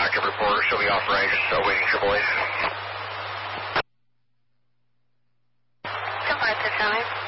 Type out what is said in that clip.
active reporter. She'll be off range, awaiting AAA. 10-5 to 9.